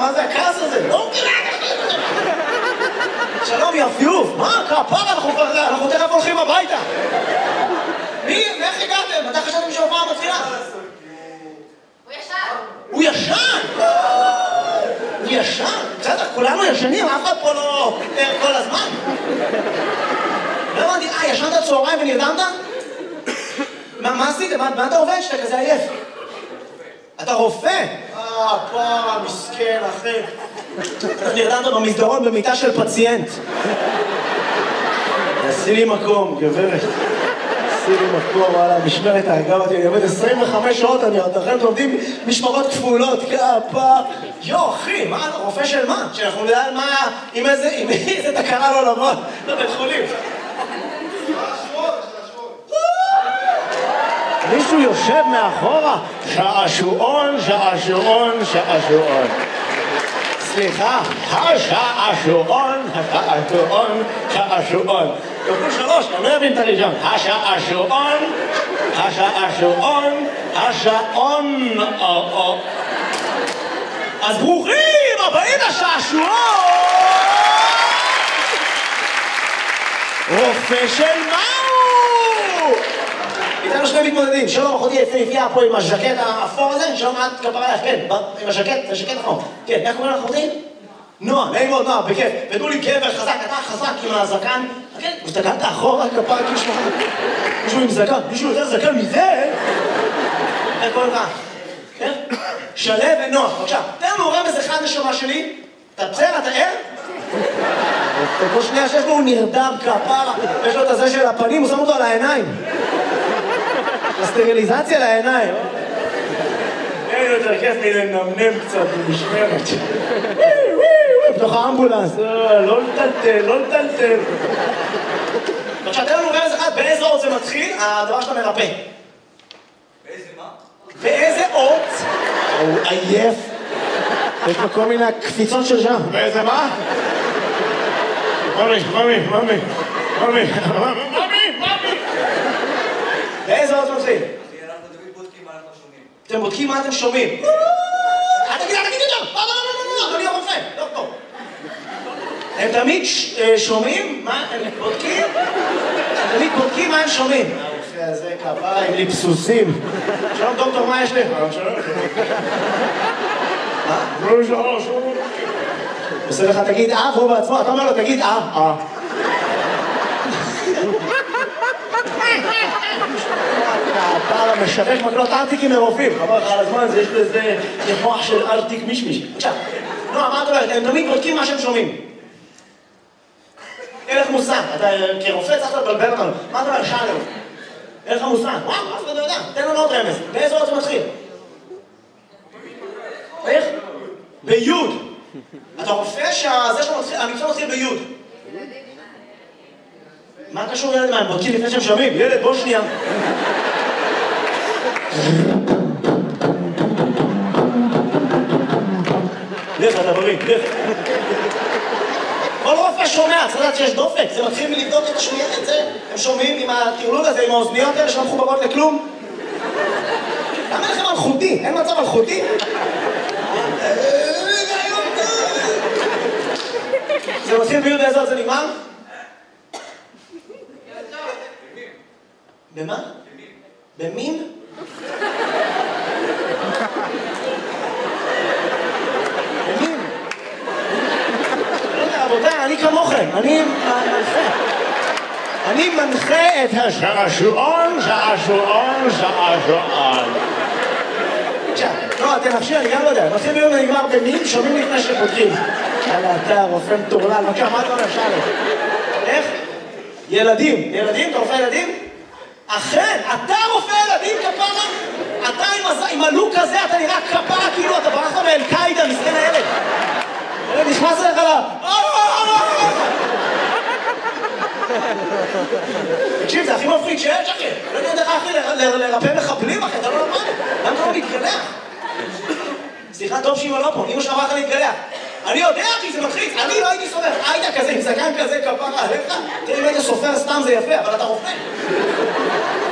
מה זה הכעס הזה? לא שלום יפיוף, מה? כפרה, אנחנו תכף הולכים הביתה. איך הגעתם? מתי חשבתם שההופעה מתחילה? הוא ישן! הוא ישן? בסדר, כולנו ישנים, אף אחד פה לא כל הזמן. לא הבנתי, ישנת צהריים ונרדמת? מה עשיתם? מה אתה עובד שאתה כזה עייף? אתה רופא? פרה, מסכן, אחי. נרדמת במסדרון במיטה של פציינט. עשי לי מקום, גברת. עשי לי מקום, וואלה, משמרת ההגה אותי, אני עובד 25 שעות, אני עוד לכם עובדים משמרות כפולות, כפה. אחי, מה, אתה רופא של מה? שאנחנו נדע מה, עם איזה תקרה לא לבוא לבית חולים. מישהו יושב מאחורה, שעשועון, שעשועון, שעשועון. סליחה, השעשועון, השעשועון, שעשועון. כפול 3, אני לא אבין את הראשון. השעשועון, השעשועון, השעון. אז ברוכים הבאים לשעשועון! רופא של מהו? איתנו שני מתמודדים, שלום אחותי יפהפייה פה עם הז'קט האפור הזה, שלום את כפרה לך, כן, עם הז'קט, זה ז'קט נכון. כן, איך קוראים לך אחותי? נועה, נעים מאוד נועה, בכיף. ותנו לי גבר חזק, אתה חזק עם הזקן. כן, הסתכלת אחורה כפרה כאילו שמחה. מישהו עם זקן, מישהו יותר זקן מזה? איך קוראים לך? כן? שלו ונועה, בבקשה. תן לנו רמז אחד נשמה שלי. אתה בסדר, אתה ער? כל שנייה שיש לו הוא נרדם כפרה, יש לו את הזה של הפנים, הוא שם אותו על העיניים. הסטריליזציה לעיניים. אין יותר כיף לי לנמנם קצת במשמרת. בתוך האמבולנס, לא לטלטל, לא לטלטל. עכשיו, תן לנו רמז אחד, באיזה אות זה מתחיל, הדבר שאתה מרפא. באיזה מה? באיזה אות? הוא עייף. יש לו כל מיני קפיצות של שם. באיזה מה? ממי. באיזה אות מתחיל? אנחנו תמיד בודקים מה אנחנו שומעים. אתם בודקים מה אתם שומעים. אל תגיד יותר! לא, אדוני הרופא, דוקטור. הם תמיד שומעים מה הם בודקים? הם תמיד בודקים מה הם שומעים. הרופא הזה כפרה עם ליפסוסים. שלום דוקטור, מה יש לי? שלום. שלום. עושה לך תגיד והוא בעצמו, אתה אומר לו תגיד הפער המשווק מקלות ארטיקים מרופאים. חבר לך על הזמן הזה, יש לזה מוח של ארטיק מישמיש. בבקשה. נועה, מה את אומרת? הם תמיד בודקים מה שהם שומעים. אין לך מושג. אתה כרופא צריך לבלבל אותנו. מה אתה אומר? שאלו. אין לך מושג. וואו, אף אחד לא יודע. תן לנו עוד רמז. באיזה אות זה מתחיל? איך? ביוד. אתה רופא שהזה שלו מתחיל, המקצוע מתחיל ביוד. מה קשור ילד? מה, הם בודקים לפני שהם שומעים? ילד, בוא שנייה. לך, אתה בריא, לך. כל רופא שומע, צריך לדעת שיש דופק. זה מתחיל מלבדוק את השמיעה, את זה. הם שומעים עם הטרלול הזה, עם האוזניות האלה שלא מחוברות לכלום. למה לכם אלחוטי? אין מצב אלחוטי? זה מתחיל ביוד באיזה עוד זה נגמר? במה? במין? במין? רבותיי, אני כמוכם, אני מנחה את השעשועון, שעשועון. לא, תנחשי, אני גם לא יודע. מתחיל ביום ונגמר במין, שומעים לפני שפותחים. יאללה, אתה רופא מטורלל, בבקשה, מה אתה אומר? שאלה. איך? ילדים. ילדים? אתה רופא ילדים? אכן, אתה רופא ילדים כפרה? אתה עם הלוק הזה, אתה נראה כפרה כאילו אתה ברחת מאל-קאידה, מסכן הילד. הילד נכנס אליך לה. תקשיב, זה הכי מפחיד שיש, אחי. לא יודע איך אחי לרפא מחבלים, אחי, אתה לא למד. למה אתה לא מתגלח? סליחה, טוב שאמא לא פה, אמא שלך אמרה לך להתגלח. אני יודע, אחי, זה מתחיץ. אני לא הייתי סופר. היית כזה, עם זקן כזה, כפרה עליך. תראי אם היית סופר סתם זה יפה, אבל אתה רופא.